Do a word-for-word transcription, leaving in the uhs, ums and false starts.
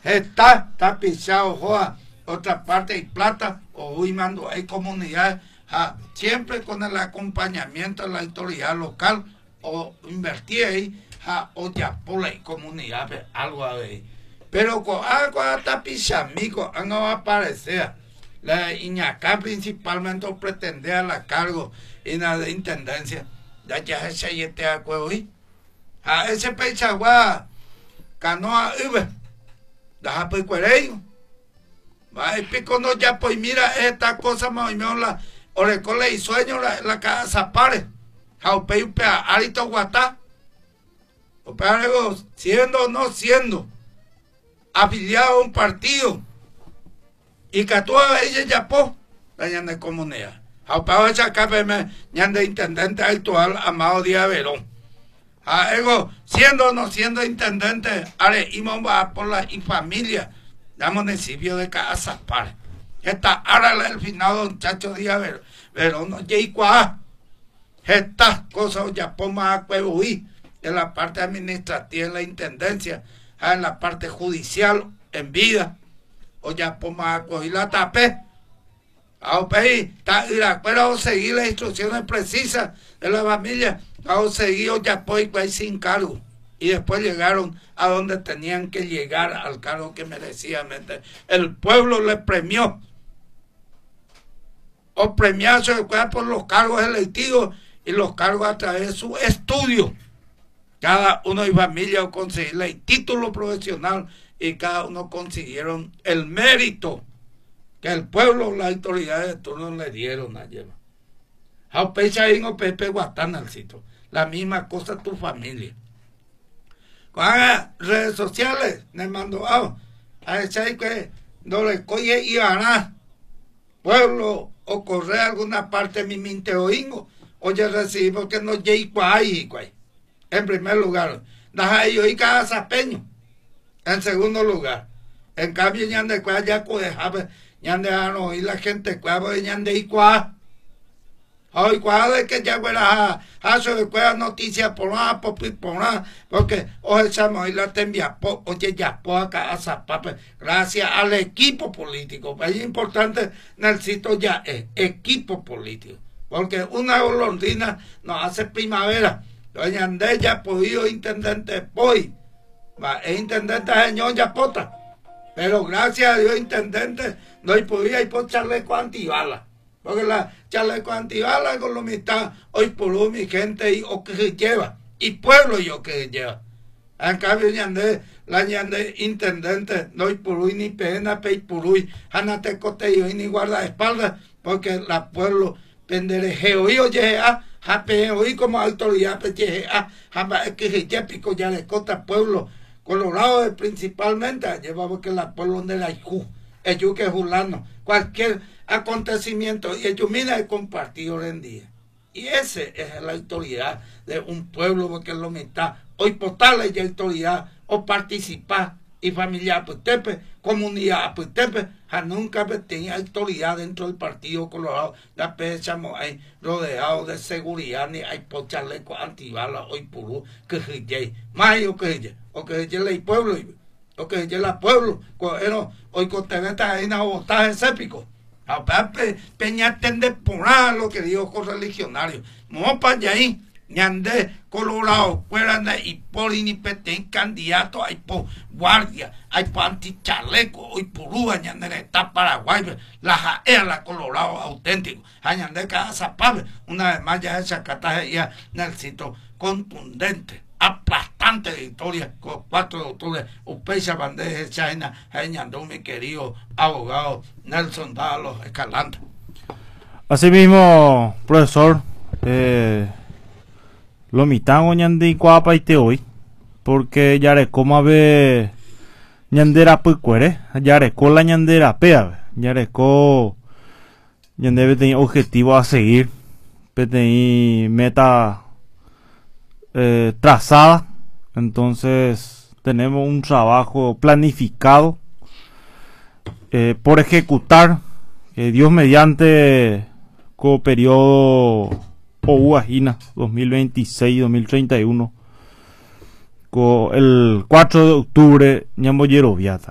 está tapizado, joa, otra parte hay plata, o hoy mando, hay comunidades, ja, siempre con el acompañamiento de la autoridad local, o invertir ahí, ja, o ya por la comunidad, algo ahí. Pero con algo hasta pichamico, no va a aparecer. La Iñacá principalmente pretendía la cargo y la de intendencia. Ya ya se yete a hoy. A ese pechagua, canoa ube. Deja pues cuereyo. Va y pico no ya pues mira esta cosa más o menos la orecole y sueño la, la casa pare. Jaupe upe arito guatá. O pero siendo o no siendo afiliado a un partido. Y que toda ella ya po la ñande comunidad. Jaupe esa capa ñande intendente actual Amado Díaz Verón. A ego, siendo o no siendo intendente, are imomba por la y familia del municipio de Casapare. Esta ahora el finado muchacho Díaz Verón, pero no llega estas cosas ya por más huí en la parte administrativa en la intendencia, en la parte judicial en vida, o ya por más y la tapé. A pedir, pero seguir las instrucciones precisas de la familia, a seguir ya pues sin cargo. Y después llegaron a donde tenían que llegar al cargo que merecían. El pueblo le premió. O premiarse por los cargos electivos y los cargos a través de su estudio. Cada uno y familia conseguir el título profesional y cada uno consiguieron el mérito que el pueblo, las autoridades de turno le dieron ayer. A pecha y no pepe guatán al sitio. La misma cosa tu familia. Con las redes sociales, me mandó a ese que no le coye y hará pueblo o correr a alguna parte mi minteoingo. Oye, recibimos que no llegue ahí, en primer lugar. Deja yo y cada sapeño. En segundo lugar. En cambio, ya de cuál ya codeja. Ñande ano y la gente cuava de ñande y cuá. Hoy cuá de que ya fuera a eso de cuá noticias por nada, por por nada, porque hoy estamos y la tembia, oye ya po acá a zapape, gracias al equipo político. Es importante en el sitio ya es equipo político, porque una golondrina nos hace primavera. Doña Andrés ya ha podido intendente hoy, es intendente señor ya pota. Pero gracias a Dios, intendente, no podía ir por chaleco antibala. Porque la chaleco antibala con lo mitad, hoy por hoy mi gente y o que se lleva. Y pueblo yo que se lleva. En cambio, ñande, la ñande intendente, no hay por hoy ni pena, pey por hoy, janate coteyo y ni guardaespaldas, porque la pueblo penderejeo y oye, ah, jape hoy como autoridad, peche, ah, jamás que se lleva pico ya le cota pueblo. Colorado principalmente, llevamos que la pueblo donde la Iju, ellos que Julano, cualquier acontecimiento, y ellos mira el compartido hoy en día. Y ese es la autoridad de un pueblo, porque lo mitad, hoy portarle ya autoridad, o participar, y familiar, pues tepe, comunidad, pues tepe, nunca tenía autoridad dentro del partido Colorado, ya pensamos ahí, rodeado de seguridad, ni hay por chaleco antibala, hoy puro, que se más yo que se o que se el pueblo, o que se el pueblo, hoy con teneta ahí na botaje sépico. Peña tende por nada lo que dijo con religionario. No para allá ahí, ñande Colorado, fuera y por inipetén candidato, hay por guardia, hay por antichaleco, hoy por uva, ñande está Paraguay, la jaea la Colorado auténtico, ñande cada zapabe, una vez más ya esa cataje ya en el sitio contundente. Aplastante victoria con cuatro doctores, Upecha Bandeja China, Ñandú, mi querido abogado Nelson Dalos Escalante. Asimismo, profesor, eh, lo mitango ñandi cuapa y te hoy, porque yare como ve ñandera pucuere, yare con la ñandera pea, yare con ñande tener objetivo a seguir, tener meta Eh, trazada. Entonces tenemos un trabajo planificado eh, por ejecutar, que Dios mediante con periodo Ouajina dos mil veintiséis dos mil treinta y uno con el cuatro de octubre Ñamboyero Viata.